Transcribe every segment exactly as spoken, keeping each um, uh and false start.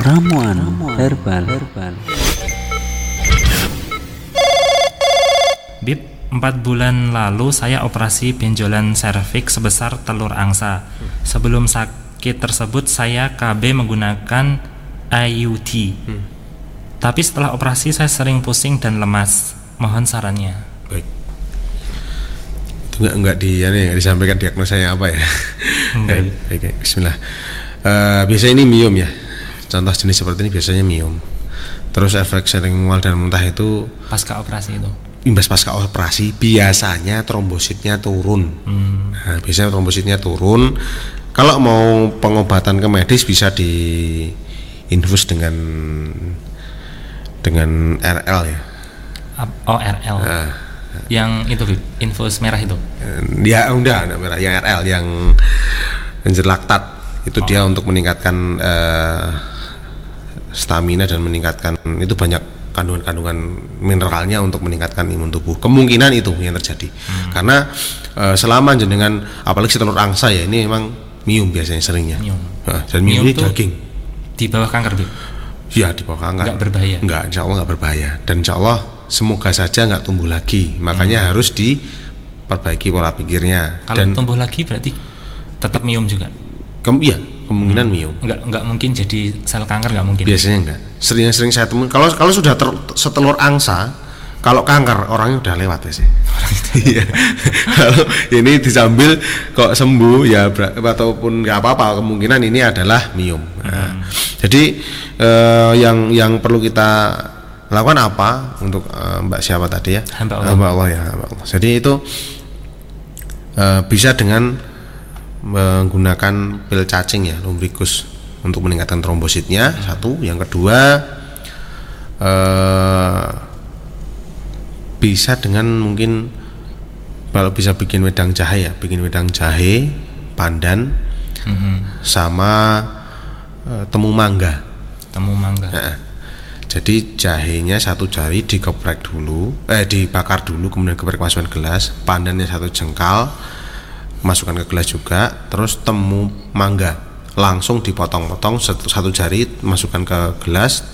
Ramuan herbal. herbal. Bib, empat bulan lalu saya operasi benjolan serviks sebesar telur angsa. Sebelum sakit tersebut saya K B menggunakan I U D. Hmm. Tapi setelah operasi saya sering pusing dan lemas. Mohon sarannya. Baik. Itu enggak enggak di ya nih, disampaikan diagnosanya apa ya? Baik, baik. Bismillah. Uh, biasanya ini miom ya. Contoh jenis seperti ini biasanya miom. Terus efek sering mual dan muntah itu pasca operasi itu. Imbas pasca operasi biasanya trombositnya turun. Hmm. Nah, biasanya trombositnya turun. Kalau mau pengobatan ke medis bisa di infus dengan dengan R L ya. Oh, R L. Nah, yang itu infus merah itu. Ya udah, ada merah yang R L yang enzer laktat itu oh. Dia untuk meningkatkan uh, stamina dan meningkatkan itu banyak kandungan-kandungan mineralnya untuk meningkatkan imun tubuh. Kemungkinan itu yang terjadi. Hmm. Karena uh, selama jenengan apalagi telur angsa ya ini memang miom biasanya seringnya. Miom. Nah, dan miom, miom ini daging. Di bawah kanker, Bu? Ya, di bawah kanker. Enggak berbahaya. Enggak, insya Allah enggak berbahaya. Dan insya Allah semoga saja enggak tumbuh lagi. Makanya hmm. harus diperbaiki pola pikirnya. Kalau dan tumbuh lagi berarti tetap miom juga. Kem, iya, kemungkinan hmm. miom. Enggak enggak mungkin jadi sel kanker, enggak mungkin. Biasanya enggak. Sering-sering saya temui kalau kalau sudah ter, setelur angsa, kalau kanker orangnya udah lewat sih. Iya. Kalau ini disambil kok sembuh ya ataupun enggak apa-apa, kemungkinan ini adalah miom. Nah, hmm. Jadi eh, yang yang perlu kita lakukan apa untuk eh, Mbak siapa tadi ya? Hamba Allah. Hamba Allah ya, hamba Allah. Jadi itu eh, bisa dengan menggunakan pil cacing ya, lumbricus untuk meningkatkan trombositnya. Hmm. Satu, yang kedua eh, bisa dengan mungkin kalau bisa bikin wedang jahe ya, bikin wedang jahe, pandan, hmm. sama eh, temu mangga. Temu mangga. Nah, jadi jahenya satu jari dikeprek dulu, eh dibakar dulu, kemudian geprek masukkan gelas, pandannya satu jengkal masukkan ke gelas juga, terus temu mangga langsung dipotong-potong satu, satu jari masukkan ke gelas,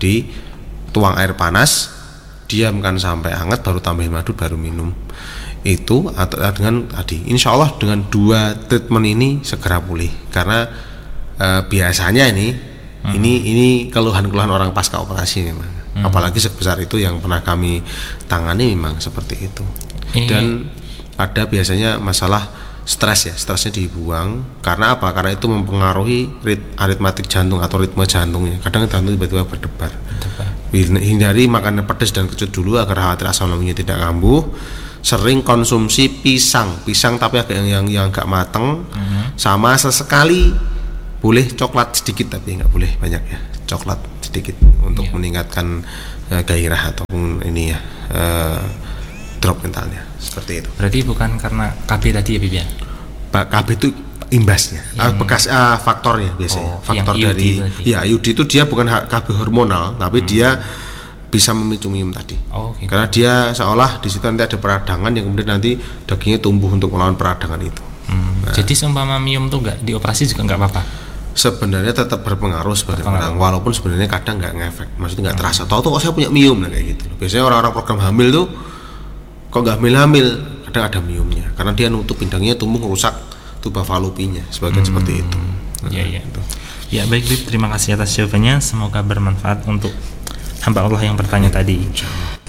dituang air panas, diamkan sampai hangat, baru tambahin madu, baru minum. Itu atau dengan tadi insya Allah dengan dua treatment ini segera pulih. Karena e, biasanya ini hmm. ini ini keluhan-keluhan orang pasca operasi memang, hmm. apalagi sebesar itu yang pernah kami tangani memang seperti itu. hmm. Dan ada biasanya masalah stres ya, stresnya dibuang. Karena apa? Karena itu mempengaruhi rit, aritmatik jantung atau ritme jantungnya. Kadang jantung tiba-tiba berdebar. Hindari makanan pedas dan kecut dulu agar khawatir asam lambungnya tidak kambuh. Sering konsumsi pisang, pisang tapi agak yang yang, yang agak mateng. Mm-hmm. Sama sesekali boleh coklat sedikit tapi nggak boleh banyak ya. Coklat sedikit untuk yeah. meningkatkan uh, gairah ataupun ini ya uh, drop mentalnya. Seperti itu. Berarti bukan karena K B tadi ya, Bib ya? K B itu imbasnya, yang, bekas uh, faktornya biasanya. Oh, faktor dari berarti. Ya I U D itu dia bukan K B hormonal, tapi hmm. dia bisa memicu miom tadi. Oh, gitu. Karena dia seolah di situ nanti ada peradangan yang kemudian nanti dagingnya tumbuh untuk melawan peradangan itu. Hmm. Nah. Jadi seumpama miom tuh nggak dioperasi juga nggak apa-apa? Sebenarnya tetap berpengaruh sebagai orang, walaupun sebenarnya kadang nggak ngefek, maksudnya nggak hmm. terasa. Tahu tuh kok saya punya miom, nah kayak gitu. Biasanya orang-orang program hamil tuh kok nggak hamil-hamil, kadang ada miomnya karena dia nutup pindangnya, tumbuh merusak tuba falupinya, sebagian hmm. seperti itu. Nah, ya, ya. Itu. Ya baik, Bib, terima kasih atas jawabannya, semoga bermanfaat untuk hamba Allah yang bertanya tadi.